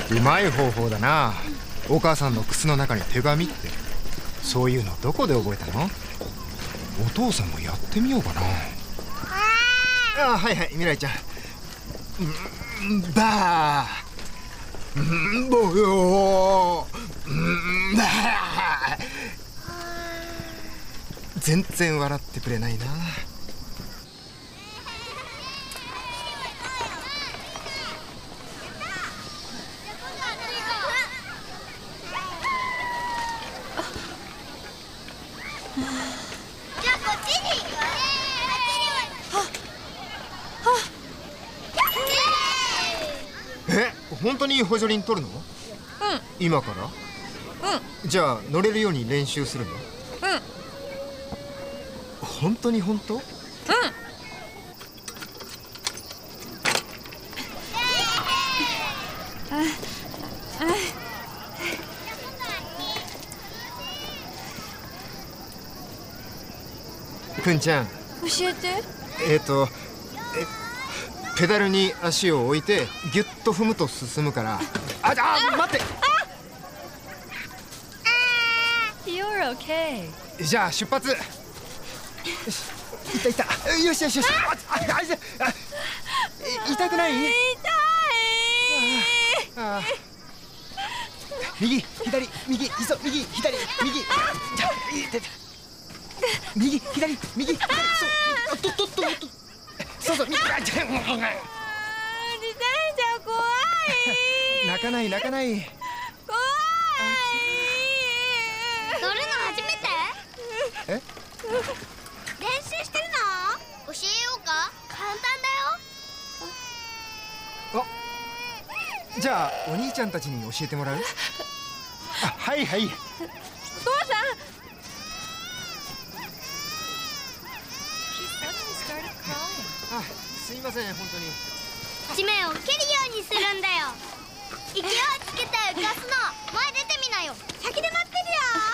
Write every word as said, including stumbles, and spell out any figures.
うまい方法だな。お母さんの靴の中に手紙って、そういうのどこで覚えたの？お父さんもやってみようかな。ああ、はいはい、未来ちゃん。バーボヨーバー。全然笑ってくれないな。え、本当に補助輪取るの？うん。今から？うん。じゃあ乗れるように練習するの？うん。本当に本当？うん。くんちゃん、教えて。えっとえペダルに足を置いてギュッと踏むと進むから。ああ、待って。 You're okay. じゃあ出発。よし、いったいった。よしよしよし。ああ、痛くない？痛い。ああ、右左右、いそ右左右。右左右左。そう、とっとっとっと。そうそう、右。あ、自転車怖い。泣かない泣かない。怖い。 乗るの初めて？ え？ 練習してるの？教えようか？簡単だよ。 あ、じゃあお兄ちゃんたちに教えてもらう？あ、はいはい。 父さん。 あ、すいません、本当に。 地面を蹴るようにするんだよ。勢いつけて浮かすの。前出てみなよ。先で待ってるよ。